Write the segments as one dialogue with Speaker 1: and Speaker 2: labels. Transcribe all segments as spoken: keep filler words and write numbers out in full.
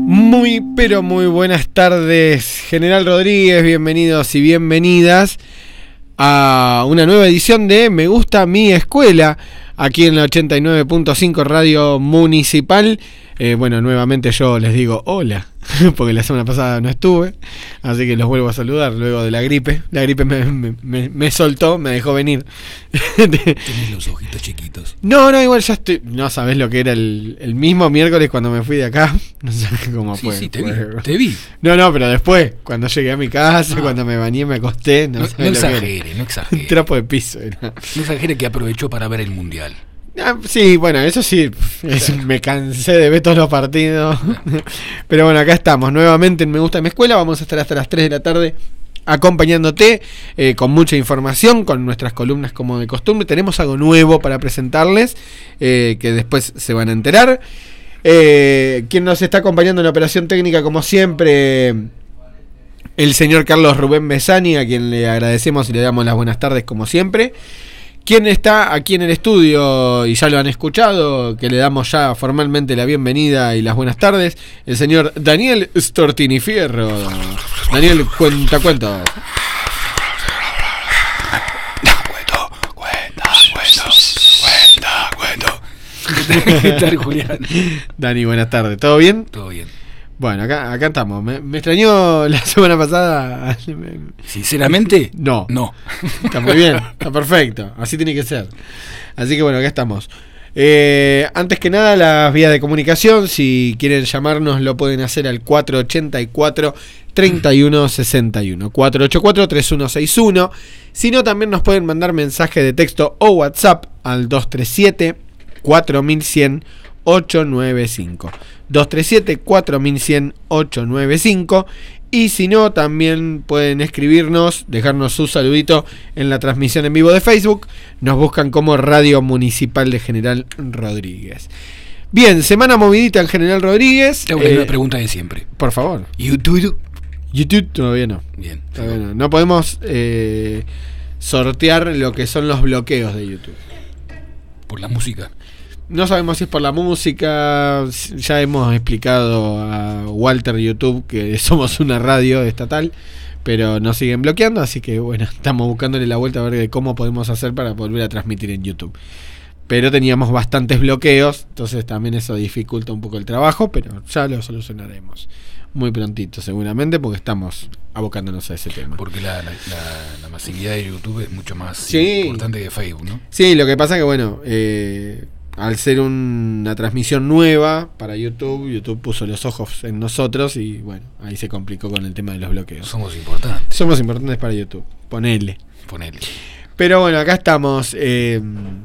Speaker 1: Muy, pero muy buenas tardes, General Rodríguez, bienvenidos y bienvenidas a una nueva edición de Me Gusta Mi Escuela, aquí en la ochenta y nueve punto cinco Radio Municipal. Eh, bueno, nuevamente yo les digo hola, porque la semana pasada no estuve, así que los vuelvo a saludar luego de la gripe. La gripe me, me, me, me soltó, me dejó venir.
Speaker 2: Tenés los ojitos chiquitos.
Speaker 1: No, no, igual ya estoy. No sabés lo que era el, el mismo miércoles cuando me fui de acá. No sabés cómo
Speaker 2: Sí,
Speaker 1: fue.
Speaker 2: sí, te vi,
Speaker 1: fue.
Speaker 2: te vi.
Speaker 1: No, no, pero después, cuando llegué a mi casa, ah. cuando me bañé, me acosté. No,
Speaker 2: no,
Speaker 1: no
Speaker 2: exagere, no exagere.
Speaker 1: Un trapo de piso era.
Speaker 2: No exagere que aprovechó para ver el mundial.
Speaker 1: Ah, sí, bueno, eso sí, es, me cansé de ver todos los partidos. Pero bueno, acá estamos nuevamente en Me Gusta Mi Escuela. Vamos a estar hasta las tres de la tarde acompañándote eh, con mucha información, con nuestras columnas como de costumbre. Tenemos algo nuevo para presentarles, eh, que después se van a enterar. Eh, quien nos está acompañando en la operación técnica, como siempre, el señor Carlos Rubén Besani, a quien le agradecemos y le damos las buenas tardes como siempre. Quien está aquí en el estudio, y ya lo han escuchado, que le damos ya formalmente la bienvenida y las buenas tardes, el señor Daniel Stortini Fierro. Daniel, cuenta, cuenta.
Speaker 2: Cuento, cuenta, cuenta, cuenta, cuenta. ¿Qué tal, Julián?
Speaker 1: Dani, buenas tardes. ¿Todo bien?
Speaker 2: Todo bien.
Speaker 1: Bueno, acá, acá estamos. Me, me extrañó la semana pasada.
Speaker 2: Sinceramente,
Speaker 1: no.
Speaker 2: No.
Speaker 1: Está muy bien, está perfecto. Así tiene que ser. Así que bueno, acá estamos. Eh, antes que nada, las vías de comunicación. Si quieren llamarnos, lo pueden hacer al cuatro ocho cuatro, tres uno seis uno. cuatro ocho cuatro, tres uno seis uno. Si no, también nos pueden mandar mensaje de texto o WhatsApp al dos tres siete, cuatro uno cero cero, ocho nueve cinco. dos tres siete, cuatro uno cero cero, ocho nueve cinco. Y si no, también pueden escribirnos, dejarnos su saludito en la transmisión en vivo de Facebook. Nos buscan como Radio Municipal de General Rodríguez. Bien, semana movidita en General Rodríguez.
Speaker 2: Tengo eh, una pregunta de siempre.
Speaker 1: Por favor.
Speaker 2: YouTube.
Speaker 1: YouTube todavía no.
Speaker 2: Bien.
Speaker 1: Todavía no. No podemos eh, sortear lo que son los bloqueos de YouTube.
Speaker 2: Por la música.
Speaker 1: No sabemos si es por la música. Ya hemos explicado a Walter YouTube que somos una radio estatal, pero nos siguen bloqueando, así que bueno, estamos buscándole la vuelta a ver de cómo podemos hacer para volver a transmitir en YouTube. Pero teníamos bastantes bloqueos, entonces también eso dificulta un poco el trabajo, pero ya lo solucionaremos muy prontito seguramente, porque estamos abocándonos a ese tema.
Speaker 2: Porque la, la, la, la masividad de YouTube es mucho más
Speaker 1: sí.
Speaker 2: importante que Facebook, ¿no?
Speaker 1: Sí, lo que pasa que bueno, eh, al ser un, una transmisión nueva para YouTube, YouTube puso los ojos en nosotros y bueno, ahí se complicó con el tema de los bloqueos.
Speaker 2: Somos importantes.
Speaker 1: Somos importantes para YouTube, ponele.
Speaker 2: Ponele.
Speaker 1: Pero bueno, acá estamos. Eh,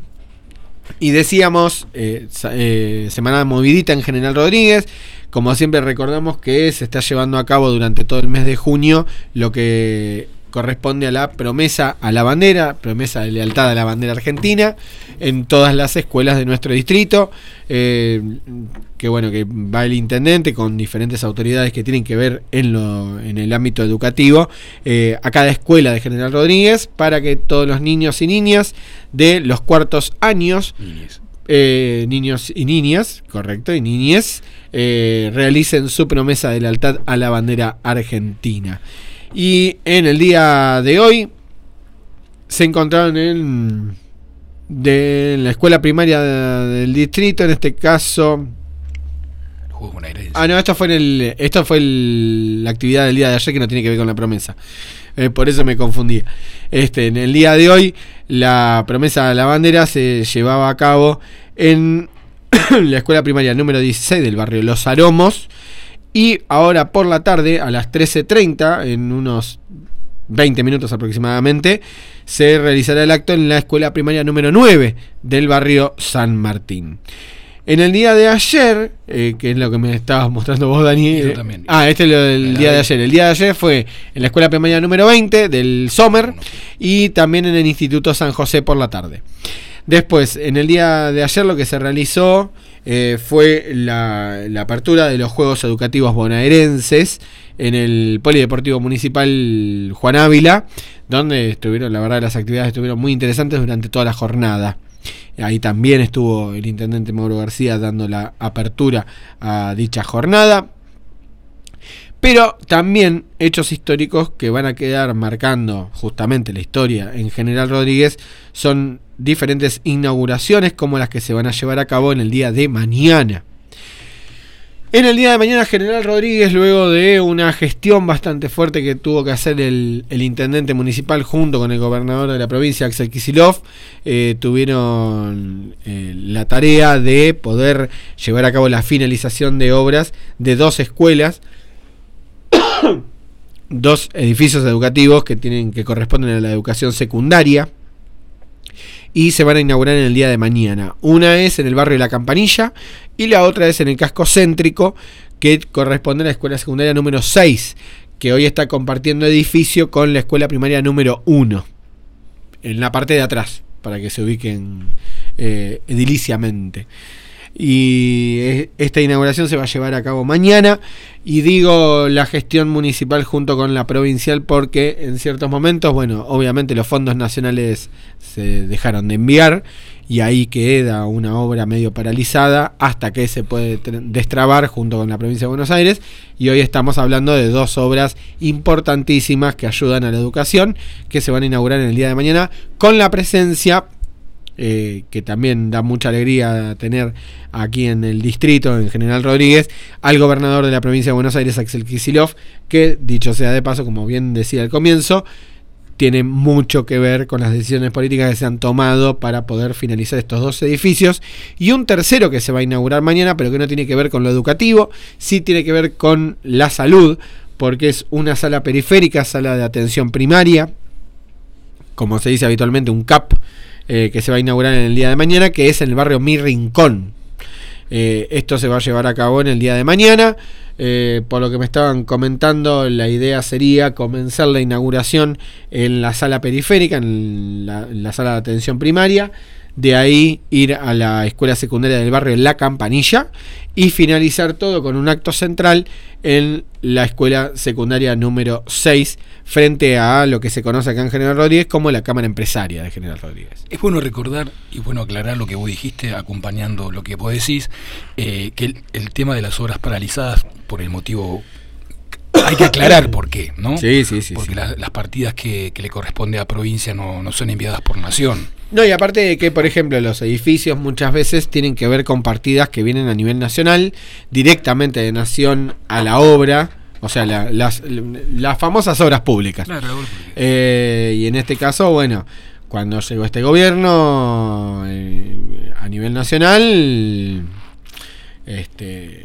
Speaker 1: y decíamos, eh, eh, semana movidita en General Rodríguez. Como siempre recordamos que se está llevando a cabo durante todo el mes de junio lo que corresponde a la promesa a la bandera, promesa de lealtad a la bandera argentina en todas las escuelas de nuestro distrito, eh, que bueno, que va el intendente con diferentes autoridades que tienen que ver en, lo, en el ámbito educativo, eh, a cada escuela de General Rodríguez, para que todos los niños y niñas de los cuartos años,
Speaker 2: Niñez.
Speaker 1: Eh, niños y niñas, correcto, y niñez, eh, realicen su promesa de lealtad a la bandera argentina. Y en el día de hoy se encontraron en, de, en la escuela primaria de, del distrito, en este caso.
Speaker 2: Juegos bonaerenses.
Speaker 1: Ah, no, esto fue en el, esto fue el, la actividad del día de ayer, que no tiene que ver con la promesa. Eh, por eso me confundía. Este, en el día de hoy, la promesa a la bandera se llevaba a cabo en la escuela primaria número dieciséis del barrio Los Aromos. Y ahora por la tarde, a las trece treinta, en unos veinte minutos aproximadamente, se realizará el acto en la escuela primaria número nueve del barrio San Martín. En el día de ayer, eh, que es lo que me estabas mostrando vos, Dani.
Speaker 2: Yo también.
Speaker 1: Ah, este es lo del día de ayer. El día de ayer fue en la escuela primaria número veinte del Sommer y también en el Instituto San José por la tarde. Después, en el día de ayer lo que se realizó eh, fue la, la apertura de los Juegos Educativos Bonaerenses en el Polideportivo Municipal Juan Ávila, donde estuvieron, la verdad, las actividades estuvieron muy interesantes durante toda la jornada. Ahí también estuvo el intendente Mauro García dando la apertura a dicha jornada. Pero también hechos históricos que van a quedar marcando justamente la historia en General Rodríguez son diferentes inauguraciones como las que se van a llevar a cabo en el día de mañana. En el día de mañana, General Rodríguez, luego de una gestión bastante fuerte que tuvo que hacer el, el intendente municipal junto con el gobernador de la provincia, Axel Kicillof, eh, tuvieron eh, la tarea de poder llevar a cabo la finalización de obras de dos escuelas, dos edificios educativos que tienen que corresponden a la educación secundaria, y se van a inaugurar en el día de mañana. Una es en el barrio de La Campanilla y la otra es en el casco céntrico, que corresponde a la escuela secundaria número seis, que hoy está compartiendo edificio con la escuela primaria número uno, en la parte de atrás, para que se ubiquen eh, ediliciamente. Y esta inauguración se va a llevar a cabo mañana, y digo la gestión municipal junto con la provincial porque en ciertos momentos, bueno, obviamente los fondos nacionales se dejaron de enviar y ahí queda una obra medio paralizada hasta que se puede destrabar junto con la provincia de Buenos Aires, y hoy estamos hablando de dos obras importantísimas que ayudan a la educación, que se van a inaugurar en el día de mañana con la presencia Eh, que también da mucha alegría tener aquí en el distrito, en General Rodríguez, al gobernador de la provincia de Buenos Aires, Axel Kicillof, que, dicho sea de paso, como bien decía al comienzo, tiene mucho que ver con las decisiones políticas que se han tomado para poder finalizar estos dos edificios, y un tercero que se va a inaugurar mañana, pero que no tiene que ver con lo educativo, sí tiene que ver con la salud, porque es una sala periférica, sala de atención primaria, como se dice habitualmente, un C A P, Eh, que se va a inaugurar en el día de mañana, que es en el barrio Mi Rincón. Eh, esto se va a llevar a cabo en el día de mañana. Eh, por lo que me estaban comentando, la idea sería comenzar la inauguración en la sala periférica, en la, en la sala de atención primaria. De ahí ir a la escuela secundaria del barrio La Campanilla y finalizar todo con un acto central en la escuela secundaria número seis, frente a lo que se conoce acá en General Rodríguez como la Cámara Empresaria de General Rodríguez.
Speaker 2: Es bueno recordar y bueno aclarar lo que vos dijiste, acompañando lo que vos decís, eh, que el, el tema de las obras paralizadas, por el motivo, hay que aclarar por qué, ¿no?
Speaker 1: Sí, sí, sí.
Speaker 2: Porque
Speaker 1: sí.
Speaker 2: La, las partidas que, que le corresponde a provincia no, no son enviadas por nación.
Speaker 1: No, y aparte de que, por ejemplo, los edificios muchas veces tienen que ver con partidas que vienen a nivel nacional, directamente de nación a la obra, o sea, la, las, las famosas obras públicas.
Speaker 2: Claro,
Speaker 1: eh, y en este caso, bueno, cuando llegó este gobierno eh, a nivel nacional, este...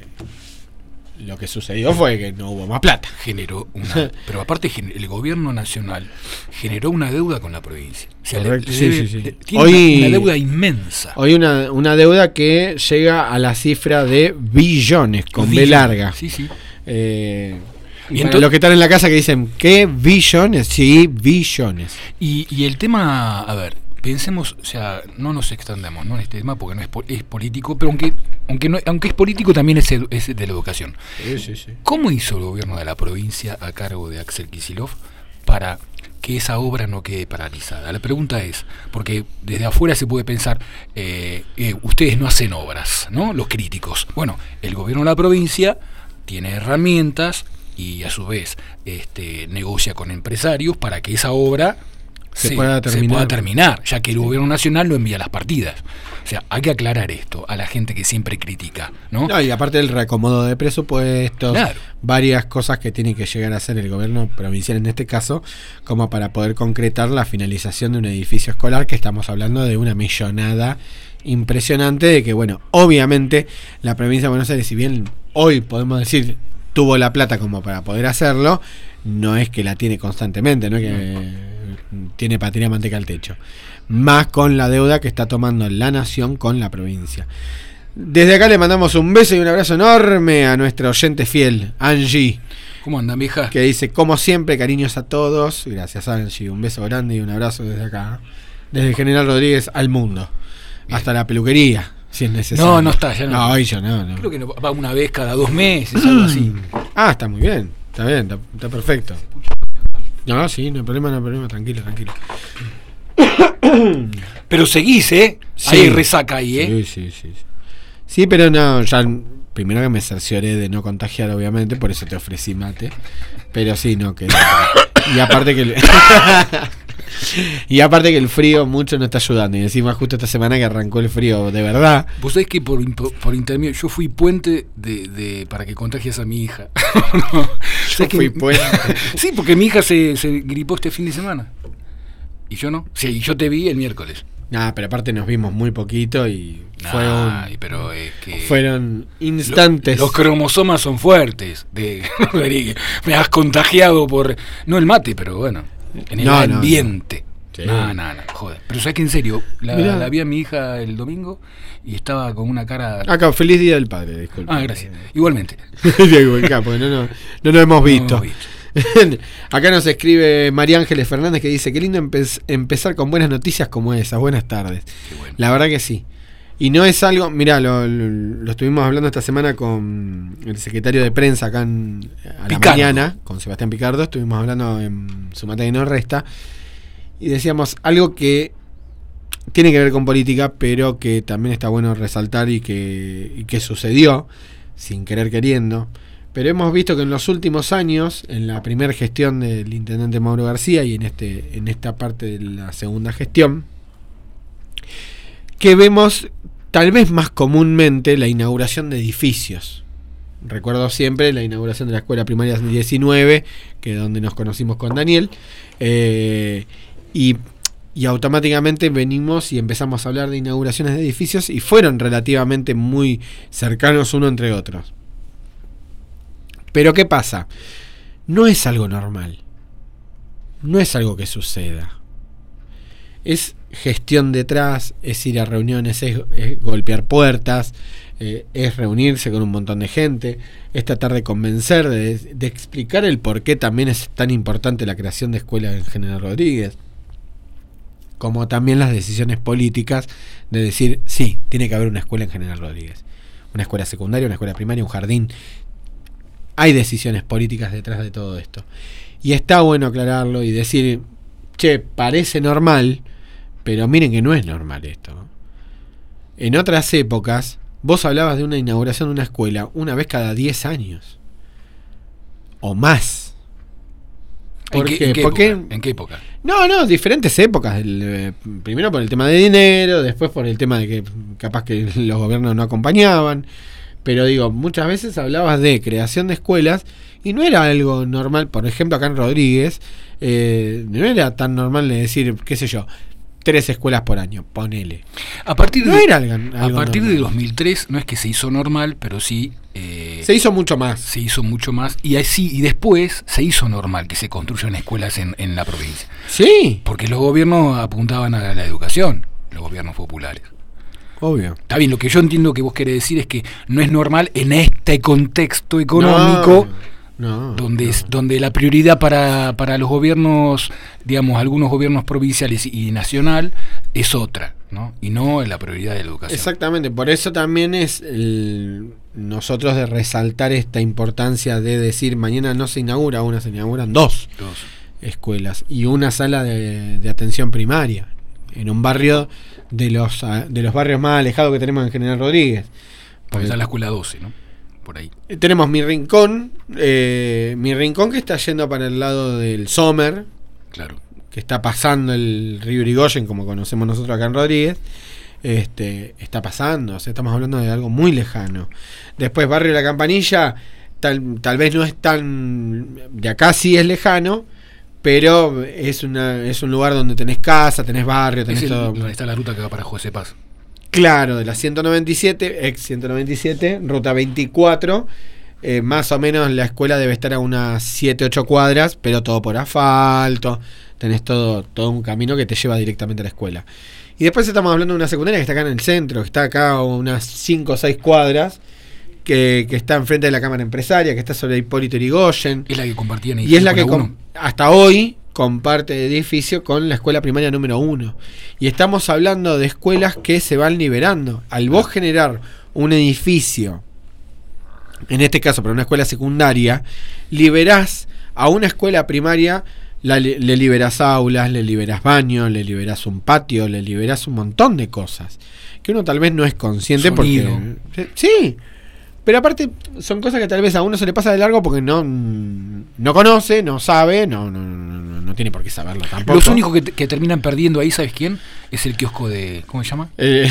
Speaker 1: lo que sucedió fue que no hubo más plata.
Speaker 2: Generó una, pero aparte el gobierno nacional generó una deuda con la provincia. O sea,
Speaker 1: Correcto.
Speaker 2: le,
Speaker 1: Sí,
Speaker 2: le,
Speaker 1: sí, sí.
Speaker 2: le, tiene
Speaker 1: Hoy,
Speaker 2: una, una deuda inmensa.
Speaker 1: Hoy una, una deuda que llega a la cifra de billones, con B larga.
Speaker 2: Sí, sí.
Speaker 1: Eh, y
Speaker 2: y
Speaker 1: para
Speaker 2: entonces,
Speaker 1: los que están en la casa que dicen, ¿qué billones? Sí, billones.
Speaker 2: Y, y el tema, a ver, pensemos, o sea, no nos extendamos, ¿no?, en este tema porque no es, es político, pero aunque aunque no, aunque es político también es, edu, es de la educación.
Speaker 1: Sí, sí, sí.
Speaker 2: ¿Cómo hizo el gobierno de la provincia a cargo de Axel Kicillof para que esa obra no quede paralizada? La pregunta es, porque desde afuera se puede pensar, eh, eh, ustedes no hacen obras, ¿no?, los críticos. Bueno, el gobierno de la provincia tiene herramientas y a su vez este, negocia con empresarios para que esa obra
Speaker 1: se,
Speaker 2: se,
Speaker 1: pueda terminar.
Speaker 2: se pueda terminar, ya que el gobierno nacional no envía las partidas. O sea, hay que aclarar esto a la gente que siempre critica, ¿no?
Speaker 1: No, y aparte del reacomodo de presupuestos,
Speaker 2: claro,
Speaker 1: varias cosas que tiene que llegar a hacer el gobierno provincial en este caso, como para poder concretar la finalización de un edificio escolar, que estamos hablando de una millonada impresionante, de que, bueno, obviamente la provincia de Buenos Aires, si bien hoy podemos decir tuvo la plata como para poder hacerlo, no es que la tiene constantemente, no es que eh, tiene para tirar manteca al techo, más con la deuda que está tomando la nación con la provincia. Desde acá le mandamos un beso y un abrazo enorme a nuestra oyente fiel, Angie.
Speaker 2: ¿Cómo andan, vieja?
Speaker 1: Que dice, como siempre, cariños a todos. Gracias, Angie, un beso grande y un abrazo desde acá, desde General Rodríguez al mundo. Bien. Hasta la peluquería, si es necesario.
Speaker 2: No, no está, ya no.
Speaker 1: No, hoy yo no, no.
Speaker 2: Creo que va una vez cada dos meses, algo así.
Speaker 1: Ah, está muy bien, está bien, está, está perfecto. No, sí, no hay problema, no hay problema, tranquilo, tranquilo.
Speaker 2: Pero seguís, ¿eh?
Speaker 1: Sí.
Speaker 2: Hay resaca ahí, ¿eh?
Speaker 1: Sí, sí, sí. Sí, pero no, ya primero que me cercioré de no contagiar, obviamente, por eso te ofrecí mate. Pero sí, no, que... Y aparte que... El... y aparte que el frío mucho no está ayudando. Y encima justo esta semana que arrancó el frío de verdad.
Speaker 2: Vos sabés que por, por intermedio yo fui puente de, de para que contagies a mi hija. No,
Speaker 1: yo fui
Speaker 2: que,
Speaker 1: puente.
Speaker 2: Sí, porque mi hija se, se gripó este fin de semana. Y yo no. Sí, y yo te vi el miércoles.
Speaker 1: Nah, pero aparte nos vimos muy poquito y
Speaker 2: nah,
Speaker 1: fueron,
Speaker 2: pero es que
Speaker 1: fueron instantes.
Speaker 2: Lo, los cromosomas son fuertes. De, me has contagiado por... No el mate, pero bueno. En el no, ambiente. No, no, sí. no, no, joder. Pero sabes que en serio, la, la vi a mi hija el domingo y estaba con una cara...
Speaker 1: Acá, feliz día del padre, disculpe.
Speaker 2: Ah, gracias. Igualmente.
Speaker 1: Acá, porque no, no, no nos hemos visto. No hemos visto. Acá nos escribe María Ángeles Fernández que dice: qué lindo empe- empezar con buenas noticias como esas. Buenas tardes. Bueno. La verdad que sí. Y no es algo, mirá, lo, lo, lo estuvimos hablando esta semana con el secretario de prensa acá en, a la mañana, con Sebastián Picardo. Estuvimos hablando en Su Mata y No Resta. Y decíamos algo que tiene que ver con política, pero que también está bueno resaltar y que, y que sucedió sin querer queriendo. Pero hemos visto que en los últimos años, en la primera gestión del intendente Mauro García y en este en esta parte de la segunda gestión, que vemos tal vez más comúnmente la inauguración de edificios. Recuerdo siempre la inauguración de la escuela primaria diecinueve, que es donde nos conocimos con Daniel, eh, y, y automáticamente venimos y empezamos a hablar de inauguraciones de edificios y fueron relativamente muy cercanos uno entre otros. Pero ¿qué pasa? No es algo normal. No es algo que suceda. Es gestión detrás, es ir a reuniones, es, es golpear puertas, eh, es reunirse con un montón de gente, es tratar de convencer, de, de explicar el por qué también es tan importante la creación de escuelas en General Rodríguez, como también las decisiones políticas de decir, sí, tiene que haber una escuela en General Rodríguez, una escuela secundaria, una escuela primaria, un jardín. Hay decisiones políticas detrás de todo esto. Y está bueno aclararlo y decir, che, parece normal, pero miren que no es normal esto. En otras épocas, vos hablabas de una inauguración de una escuela una vez cada diez años. O más.
Speaker 2: ¿Por ¿En, qué, ¿en, qué
Speaker 1: Porque,
Speaker 2: época? ¿En qué época?
Speaker 1: No, no, diferentes épocas. El, eh, primero por el tema de dinero, después por el tema de que capaz que los gobiernos no acompañaban. Pero digo, muchas veces hablabas de creación de escuelas y no era algo normal. Por ejemplo, acá en Rodríguez, eh, no era tan normal de decir, qué sé yo, tres escuelas por año, ponele.
Speaker 2: A partir,
Speaker 1: no
Speaker 2: de,
Speaker 1: era algo, algo
Speaker 2: a partir
Speaker 1: normal.
Speaker 2: de dos mil tres no es que se hizo normal, pero sí... Eh,
Speaker 1: se hizo mucho más.
Speaker 2: Se hizo mucho más. Y así y después se hizo normal que se construyan escuelas en, en la provincia.
Speaker 1: Sí.
Speaker 2: Porque los gobiernos apuntaban a la educación, los gobiernos populares.
Speaker 1: Obvio.
Speaker 2: Está bien, lo que yo entiendo que vos querés decir es que no es normal en este contexto económico
Speaker 1: no, no,
Speaker 2: donde,
Speaker 1: no.
Speaker 2: Es, donde la prioridad para, para los gobiernos, digamos, algunos gobiernos provinciales y nacional es otra, ¿no? Y no la prioridad de la educación.
Speaker 1: Exactamente, por eso también es el, nosotros de resaltar esta importancia de decir mañana no se inaugura una, se inauguran dos,
Speaker 2: dos.
Speaker 1: escuelas y una sala de, de atención primaria en un barrio de los de los barrios más alejados que tenemos en General Rodríguez.
Speaker 2: Porque está la escuela doce, ¿no? Por ahí.
Speaker 1: Tenemos mi rincón, eh, mi rincón que está yendo para el lado del Sommer,
Speaker 2: claro,
Speaker 1: que está pasando el río Irigoyen, como conocemos nosotros acá en Rodríguez. Este, está pasando, o sea, estamos hablando de algo muy lejano. Después Barrio La Campanilla, tal, tal vez no es tan, de acá sí es lejano, pero es una es un lugar donde tenés casa, tenés barrio, tenés
Speaker 2: es el,
Speaker 1: todo.
Speaker 2: Donde está la ruta que va para José Paz.
Speaker 1: Claro, de la ciento noventa y siete, ex ciento noventa y siete, ruta veinticuatro, eh, más o menos la escuela debe estar a unas siete, ocho cuadras, pero todo por asfalto, tenés todo, todo un camino que te lleva directamente a la escuela. Y después estamos hablando de una secundaria que está acá en el centro, que está acá a unas cinco o seis cuadras, que, que está enfrente de la Cámara Empresaria, que está sobre Hipólito Yrigoyen.
Speaker 2: Es la que compartían
Speaker 1: y es la que com- hasta hoy comparte edificio con la escuela primaria número uno. Y estamos hablando de escuelas que se van liberando. Al vos generar un edificio, en este caso para una escuela secundaria, liberás a una escuela primaria, la, le liberás aulas, le liberás baños, le liberás un patio, le liberás un montón de cosas que uno tal vez no es consciente. Sonido. Porque sí, Pero aparte son cosas que tal vez a uno se le pasa de largo porque no, no conoce, no sabe, no, no, no, no tiene por qué saberlo tampoco.
Speaker 2: Los únicos que, que terminan perdiendo ahí, ¿sabes quién? Es el kiosco de... ¿Cómo se llama?
Speaker 1: Eh.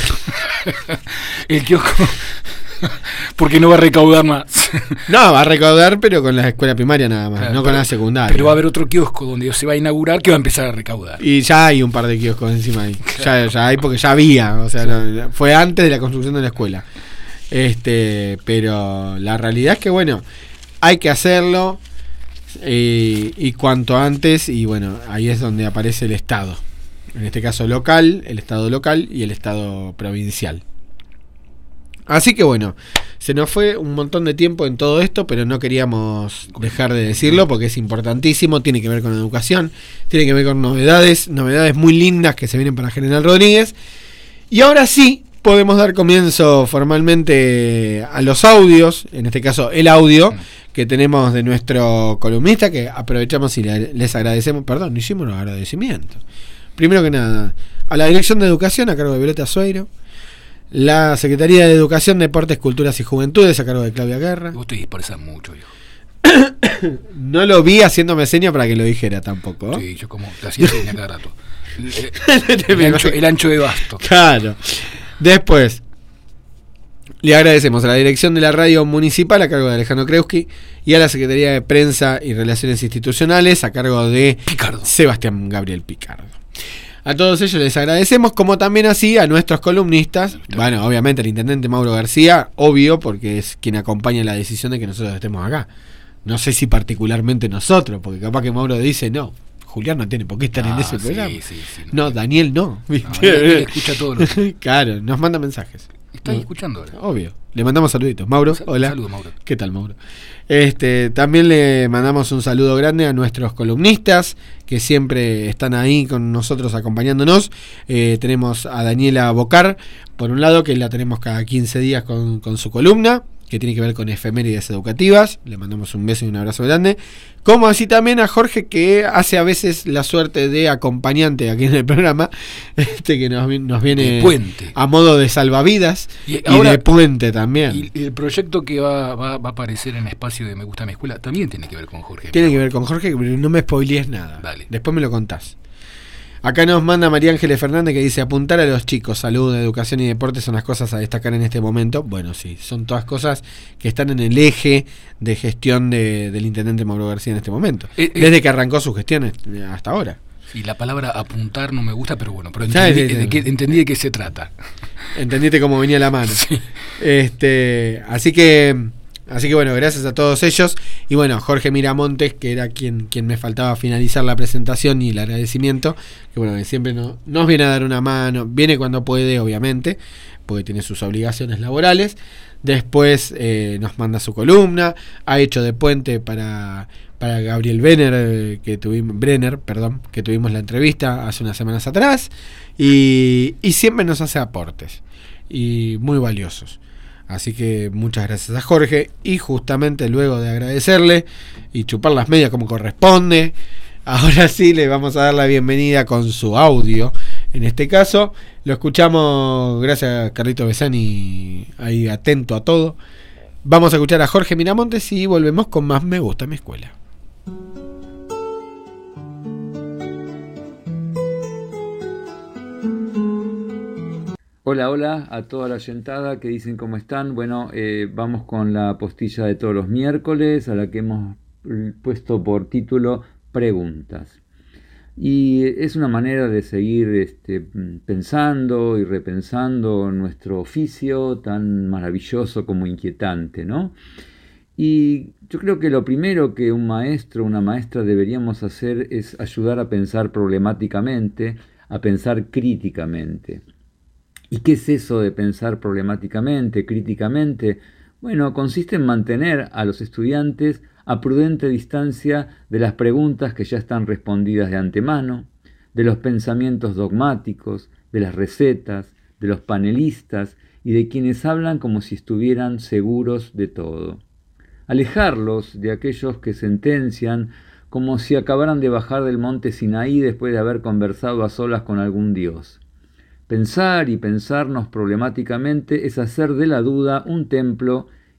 Speaker 2: El kiosco... Porque no va a recaudar más.
Speaker 1: No, va a recaudar, pero con la escuela primaria nada más, claro, no con
Speaker 2: pero,
Speaker 1: la secundaria.
Speaker 2: Pero va a haber otro kiosco donde se va a inaugurar que va a empezar a recaudar.
Speaker 1: Y ya hay un par de kioscos encima ahí. Claro. Ya, ya hay porque ya había. O sea, sí. no, fue antes de la construcción de la escuela. Este, pero la realidad es que, bueno, hay que hacerlo eh, y cuanto antes. Y bueno, ahí es donde aparece el Estado. En este caso local, el Estado local y el Estado provincial. Así que bueno, se nos fue un montón de tiempo en todo esto, pero no queríamos dejar de decirlo porque es importantísimo, tiene que ver con educación, tiene que ver con novedades, novedades muy lindas que se vienen para General Rodríguez. Y ahora sí, podemos dar comienzo formalmente a los audios, en este caso el audio que tenemos de nuestro columnista, que aprovechamos y les agradecemos, perdón, no hicimos los agradecimientos. Primero que nada, a la Dirección de Educación a cargo de Violeta Sueiro, la Secretaría de Educación, Deportes, Culturas y Juventudes a cargo de Claudia Guerra.
Speaker 2: Vos te dispersas mucho, hijo.
Speaker 1: No lo vi haciéndome seña para que lo dijera tampoco.
Speaker 2: Sí, yo como la hacía seña cada rato. El, el, ancho, el ancho de basto.
Speaker 1: Claro. Después, le agradecemos a la Dirección de la Radio Municipal a cargo de Alejandro Kreuski y a la Secretaría de Prensa y Relaciones Institucionales a cargo de
Speaker 2: Picardo.
Speaker 1: Sebastián Gabriel Picardo. A todos ellos les agradecemos, como también así a nuestros columnistas. Bueno, obviamente al intendente Mauro García, obvio, porque es quien acompaña la decisión de que nosotros estemos acá. No sé si particularmente nosotros, porque capaz que Mauro dice, no, Julián no tiene por qué estar ah, en ese
Speaker 2: sí,
Speaker 1: programa.
Speaker 2: Sí, sí,
Speaker 1: no, Daniel no. ¿viste?
Speaker 2: no él, él escucha todo lo que...
Speaker 1: Claro, nos manda mensajes.
Speaker 2: Estás escuchando ahora.
Speaker 1: Obvio. Le mandamos saluditos. Mauro,
Speaker 2: Sal-
Speaker 1: hola.
Speaker 2: Saludos, Mauro.
Speaker 1: ¿Qué tal, Mauro? Este, también le mandamos un saludo grande a nuestros columnistas que siempre están ahí con nosotros acompañándonos. Eh, tenemos a Daniela Bocar, por un lado, que la tenemos cada quince días con, con su columna, que tiene que ver con efemérides educativas. Le mandamos un beso y un abrazo grande. Como así también a Jorge, que hace a veces la suerte de acompañante aquí en el programa, este que nos, nos viene
Speaker 2: puente.
Speaker 1: A modo de salvavidas y,
Speaker 2: y, ahora,
Speaker 1: de puente también.
Speaker 2: Y el proyecto que va, va, va a aparecer en Espacio de Me Gusta Mi Escuela también tiene que ver con Jorge.
Speaker 1: Tiene que ver con Jorge, pero no me spoilees nada.
Speaker 2: Dale.
Speaker 1: Después me lo contás. Acá nos manda María Ángeles Fernández que dice: apuntar a los chicos, salud, educación y deporte son las cosas a destacar en este momento. Bueno, sí, son todas cosas que están en el eje de gestión de, del intendente Mauro García en este momento. Eh, eh, desde que arrancó su gestión hasta ahora.
Speaker 2: Sí, la palabra apuntar no me gusta, pero bueno, pero entendí, sí, sí, sí. De, qué, entendí de qué se trata.
Speaker 1: Entendiste cómo venía la mano.
Speaker 2: Sí.
Speaker 1: Este, así que... Así que bueno, gracias a todos ellos. Y bueno, Jorge Miramontes, que era quien, quien me faltaba finalizar la presentación y el agradecimiento, que bueno, que siempre no, nos viene a dar una mano, viene cuando puede, obviamente, porque tiene sus obligaciones laborales. Después eh, nos manda su columna, ha hecho de puente para, para Gabriel Brenner, eh, que tuvimos, Brenner, perdón, que tuvimos la entrevista hace unas semanas atrás, y, y siempre nos hace aportes, y muy valiosos. Así que muchas gracias a Jorge. Y justamente luego de agradecerle y chupar las medias como corresponde, ahora sí le vamos a dar la bienvenida con su audio. En este caso lo escuchamos, gracias a Carlito Besani, ahí atento a todo. Vamos a escuchar a Jorge Miramontes y volvemos con más Me Gusta Mi Escuela.
Speaker 3: Hola, hola a toda la oyentada que dicen cómo están. Bueno, eh, vamos con la postilla de todos los miércoles, a la que hemos puesto por título Preguntas. Y es una manera de seguir este, pensando y repensando nuestro oficio tan maravilloso como inquietante, ¿no? Y yo creo que lo primero que un maestro o una maestra deberíamos hacer es ayudar a pensar problemáticamente, a pensar críticamente. ¿Y qué es eso de pensar problemáticamente, críticamente? Bueno, consiste en mantener a los estudiantes a prudente distancia de las preguntas que ya están respondidas de antemano, de los pensamientos dogmáticos, de las recetas, de los panelistas y de quienes hablan como si estuvieran seguros de todo. Alejarlos de aquellos que sentencian como si acabaran de bajar del monte Sinaí después de haber conversado a solas con algún dios. Pensar y pensarnos problemáticamente es hacer de la duda un templo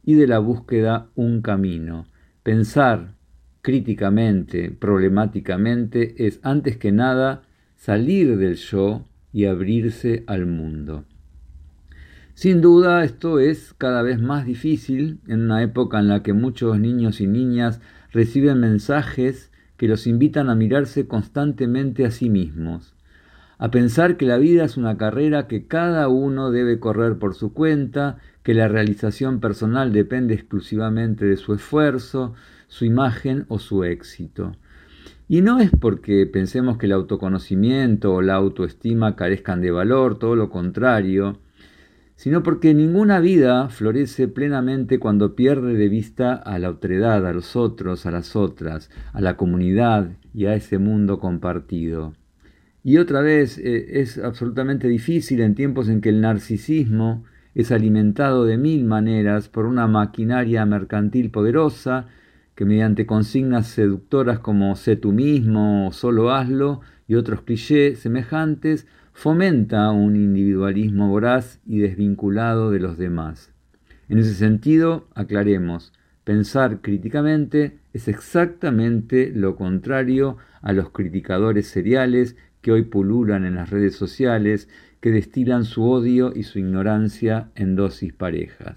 Speaker 3: y de la búsqueda un camino. Pensar críticamente, problemáticamente, es antes que nada salir del yo y abrirse al mundo. Sin duda, esto es cada vez más difícil en una época en la que muchos niños y niñas reciben mensajes que los invitan a mirarse constantemente a sí mismos, a pensar que la vida es una carrera que cada uno debe correr por su cuenta, que la realización personal depende exclusivamente de su esfuerzo, su imagen o su éxito. Y no es porque pensemos que el autoconocimiento o la autoestima carezcan de valor, todo lo contrario, sino porque ninguna vida florece plenamente cuando pierde de vista a la otredad, a los otros, a las otras, a la comunidad y a ese mundo compartido. Y otra vez, eh, es absolutamente difícil en tiempos en que el narcisismo es alimentado de mil maneras por una maquinaria mercantil poderosa que mediante consignas seductoras como sé tú mismo o solo hazlo y otros clichés semejantes fomenta un individualismo voraz y desvinculado de los demás. En ese sentido, aclaremos, pensar críticamente es exactamente lo contrario a los criticadores seriales que hoy pululan en las redes sociales, que destilan su odio y su ignorancia en dosis parejas.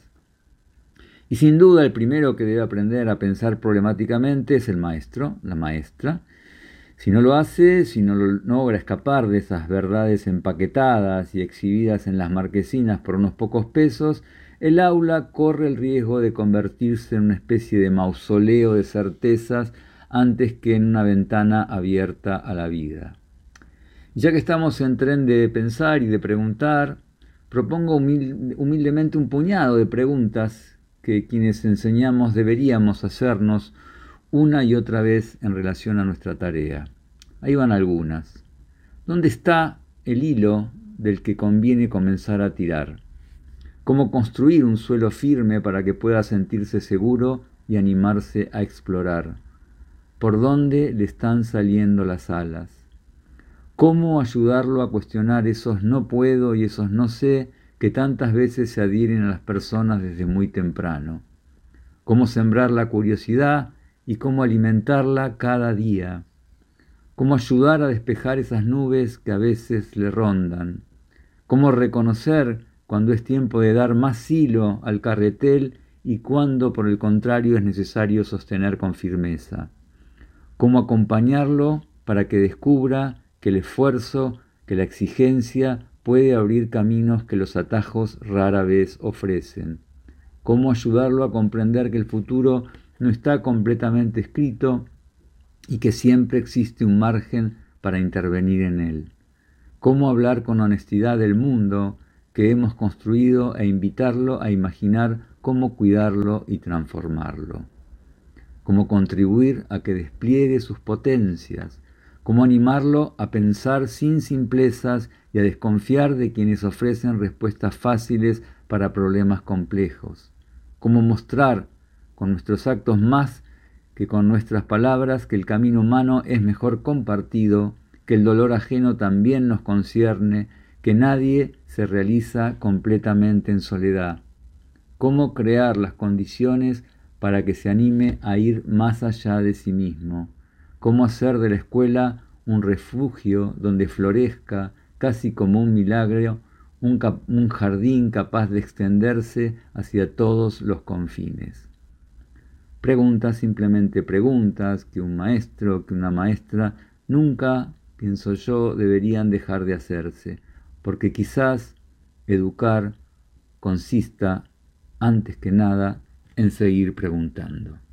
Speaker 3: Y sin duda el primero que debe aprender a pensar problemáticamente es el maestro, la maestra. Si no lo hace, si no logra escapar de esas verdades empaquetadas y exhibidas en las marquesinas por unos pocos pesos, el aula corre el riesgo de convertirse en una especie de mausoleo de certezas antes que en una ventana abierta a la vida. Ya que estamos en tren de pensar y de preguntar, propongo humil- humildemente un puñado de preguntas que quienes enseñamos deberíamos hacernos una y otra vez en relación a nuestra tarea. Ahí van algunas. ¿Dónde está el hilo del que conviene comenzar a tirar? ¿Cómo construir un suelo firme para que pueda sentirse seguro y animarse a explorar? ¿Por dónde le están saliendo las alas? ¿Cómo ayudarlo a cuestionar esos no puedo y esos no sé que tantas veces se adhieren a las personas desde muy temprano? ¿Cómo sembrar la curiosidad y cómo alimentarla cada día? ¿Cómo ayudar a despejar esas nubes que a veces le rondan? ¿Cómo reconocer cuando es tiempo de dar más hilo al carretel y cuando, por el contrario, es necesario sostener con firmeza? ¿Cómo acompañarlo para que descubra que el esfuerzo, que la exigencia puede abrir caminos que los atajos rara vez ofrecen? ¿Cómo ayudarlo a comprender que el futuro no está completamente escrito y que siempre existe un margen para intervenir en él? ¿Cómo hablar con honestidad del mundo que hemos construido e invitarlo a imaginar cómo cuidarlo y transformarlo? ¿Cómo contribuir a que despliegue sus potencias? ¿Cómo animarlo a pensar sin simplezas y a desconfiar de quienes ofrecen respuestas fáciles para problemas complejos? ¿Cómo mostrar con nuestros actos más que con nuestras palabras que el camino humano es mejor compartido, que el dolor ajeno también nos concierne, que nadie se realiza completamente en soledad? ¿Cómo crear las condiciones para que se anime a ir más allá de sí mismo? ¿Cómo hacer de la escuela un refugio donde florezca, casi como un milagro, un, cap- un jardín capaz de extenderse hacia todos los confines? Preguntas, simplemente preguntas, que un maestro, que una maestra nunca, pienso yo, deberían dejar de hacerse, porque quizás educar consista, antes que nada, en seguir preguntando.